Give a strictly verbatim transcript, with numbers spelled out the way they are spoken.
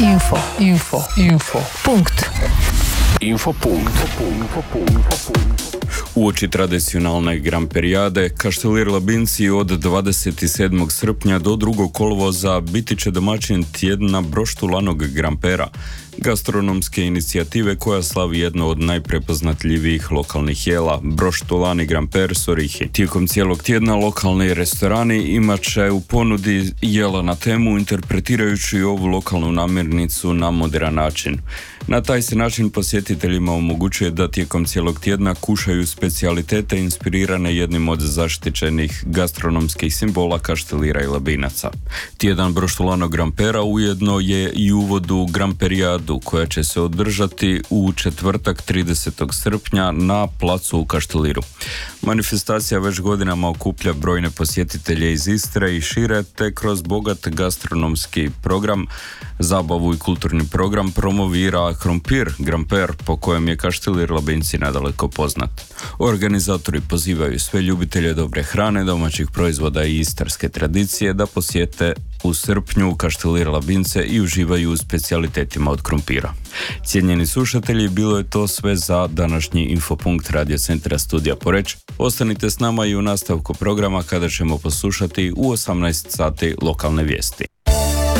Info, info, info. Punkt. Infopunkt. Uoči tradicionalne gramperijade, Kaštelir Labinci od dvadeset sedmog srpnja do drugog kolovoza biti će domaćin tjedna broštulanog grampera, gastronomske inicijative koja slavi jedno od najprepoznatljivijih lokalnih jela, broštulani gramper sorihi. Tijekom cijelog tjedna lokalni restorani imat će u ponudi jela na temu, interpretirajući ovu lokalnu namirnicu na moderan način. Na taj se način posjetiteljima omogućuje da tijekom cijelog tjedna kušaju specijalitete inspirirane jednim od zaštićenih gastronomskih simbola Kaštelira i Labinaca. Tjedan broštulanog grampera ujedno je i uvod u gramperijadu koja će se održati u četvrtak tridesetog srpnja na placu u Kašteliru. Manifestacija već godinama okuplja brojne posjetitelje iz Istre i šire, te kroz bogat gastronomski program, zabavu i kulturni program promovira krompir gramper, po kojem je Kaštelir Labinci nadaleko poznat. Organizatori pozivaju sve ljubitelje dobre hrane, domaćih proizvoda i istarske tradicije da posjete u srpnju Kaštelir Labince i uživaju u specijalitetima od krompira. Cijenjeni slušatelji, bilo je to sve za današnji Infopunkt Radio Centra Studija Poreč. Ostanite s nama i u nastavku programa kada ćemo poslušati u osamnaest sati lokalne vijesti.